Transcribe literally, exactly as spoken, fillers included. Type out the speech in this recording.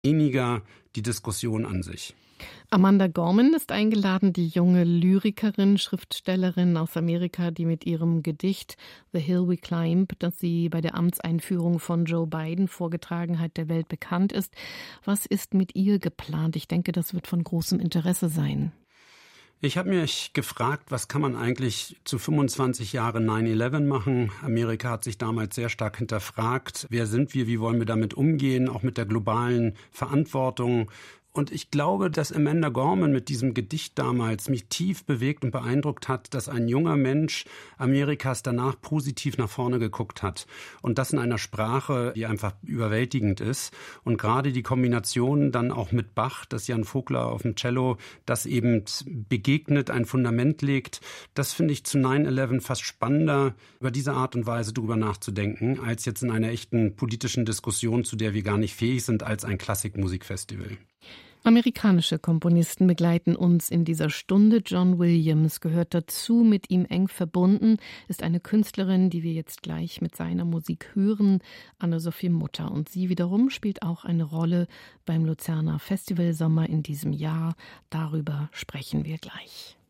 weniger die Diskussion an sich. Amanda Gorman ist eingeladen, die junge Lyrikerin, Schriftstellerin aus Amerika, die mit ihrem Gedicht The Hill We Climb, das sie bei der Amtseinführung von Joe Biden vorgetragen hat, der Welt bekannt ist. Was ist mit ihr geplant? Ich denke, das wird von großem Interesse sein. Ich habe mich gefragt, was kann man eigentlich zu fünfundzwanzig Jahren neun elf machen? Amerika hat sich damals sehr stark hinterfragt. Wer sind wir? Wie wollen wir damit umgehen? Auch mit der globalen Verantwortung. Und ich glaube, dass Amanda Gorman mit diesem Gedicht damals mich tief bewegt und beeindruckt hat, dass ein junger Mensch Amerikas danach positiv nach vorne geguckt hat. Und das in einer Sprache, die einfach überwältigend ist. Und gerade die Kombination dann auch mit Bach, das Jan Vogler auf dem Cello, das eben begegnet, ein Fundament legt, das finde ich zu neun elf fast spannender, über diese Art und Weise drüber nachzudenken, als jetzt in einer echten politischen Diskussion, zu der wir gar nicht fähig sind, als ein Klassikmusikfestival. Amerikanische Komponisten begleiten uns in dieser Stunde. John Williams gehört dazu, mit ihm eng verbunden, ist eine Künstlerin, die wir jetzt gleich mit seiner Musik hören, Anne-Sophie Mutter. Und sie wiederum spielt auch eine Rolle beim Luzerner Festivalsommer in diesem Jahr. Darüber sprechen wir gleich.